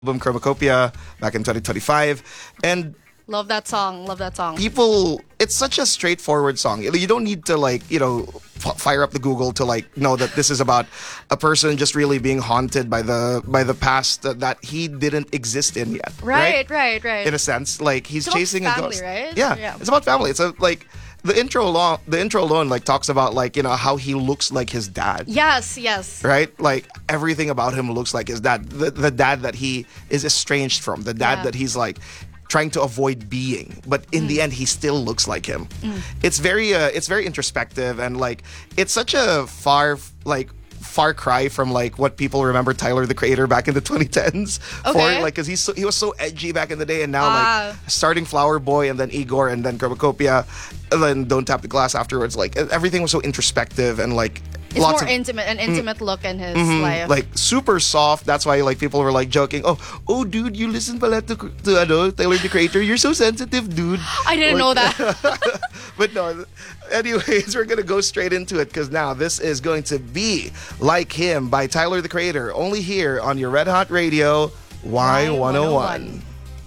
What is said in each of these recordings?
album Chromacopia back in 2025. And Love that song. Love that song. people, it's such a straightforward song. You don't need to fire up the Google to know that this is about a person just really being haunted by the past that he didn't exist in yet. Right. In a sense, like he's It's about chasing family, a ghost. right? Yeah, Yeah. it's about family. It's the intro alone talks about how he looks like his dad. Yes. Right? Like everything about him looks like his dad. The dad that he is estranged from, the dad Yeah. that he's trying to avoid being, but in the end he still looks like him. It's very introspective, and it's such a far cry from what people remember Tyler the Creator back in the 2010s Okay. for, because he was so edgy back in the day, and now Ah. starting Flower Boy and then Igor and then Chromacopia and then Don't Tap the Glass afterwards, everything was so introspective and It's lots more of intimate, an intimate look in his life. super soft. That's why people were joking, oh dude, you listen pala to Tyler the Creator, you're so sensitive, dude. I didn't know that. But no, anyways, we're gonna go straight into it, because now this is going to be Like Him by Tyler the Creator, only here on your Red Hot Radio Y101.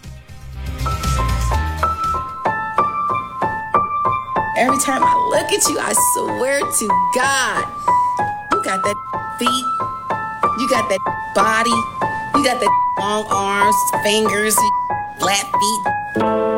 Every time I look at you, I swear to God, you got that feet, you got that body, you got that long arms, fingers, flat feet.